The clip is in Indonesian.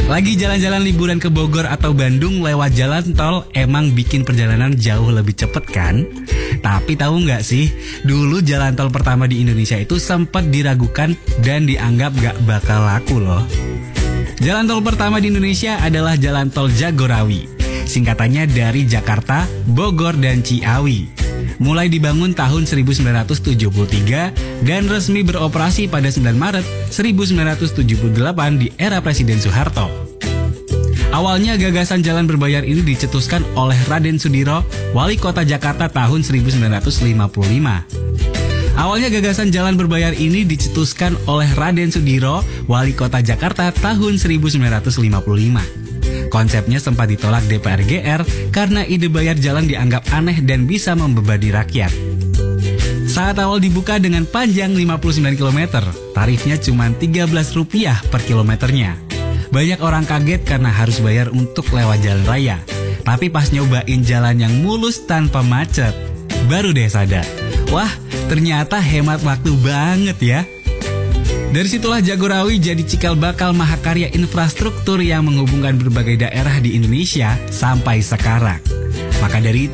Lagi jalan-jalan liburan ke Bogor atau Bandung lewat jalan tol emang bikin perjalanan jauh lebih cepet kan? Tapi tahu nggak sih, dulu jalan tol pertama di Indonesia itu sempat diragukan dan dianggap gak bakal laku loh. Jalan tol pertama di Indonesia adalah Jalan Tol Jagorawi. Singkatannya dari Jakarta, Bogor, dan Ciawi. Mulai dibangun tahun 1973 dan resmi beroperasi pada 9 Maret 1978 di era Presiden Soeharto. Awalnya gagasan jalan berbayar ini dicetuskan oleh Raden Sudiro, Wali Kota Jakarta tahun 1955. Awalnya gagasan jalan berbayar ini dicetuskan oleh Raden Sudiro, Wali Kota Jakarta tahun 1955. Konsepnya sempat ditolak DPR GR karena ide bayar jalan dianggap aneh dan bisa membebani rakyat. Saat awal dibuka dengan panjang 59 km, tarifnya cuma Rp13 per kilometernya. Banyak orang kaget karena harus bayar untuk lewat jalan raya. Tapi pas nyobain jalan yang mulus tanpa macet, baru deh sadar. Wah, ternyata hemat waktu banget ya. Dari situlah Jagorawi jadi cikal bakal mahakarya infrastruktur yang menghubungkan berbagai daerah di Indonesia sampai sekarang. Maka dari itu,